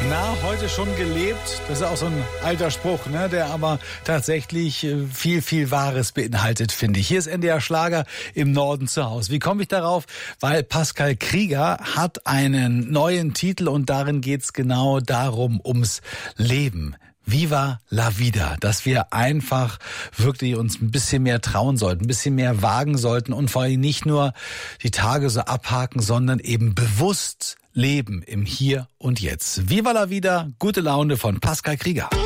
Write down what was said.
Na, heute schon gelebt. Das ist auch so ein alter Spruch, ne, der aber tatsächlich viel, viel Wahres beinhaltet, finde ich. Hier ist NDR Schlager im Norden zu Hause. Wie komme ich darauf? Weil Pascal Krieger hat einen neuen Titel und darin geht's genau darum, ums Leben. Viva la vida, dass wir einfach wirklich uns ein bisschen mehr trauen sollten, ein bisschen mehr wagen sollten und vor allem nicht nur die Tage so abhaken, sondern eben bewusst leben im Hier und Jetzt. Viva la vida, gute Laune von Pascal Krieger.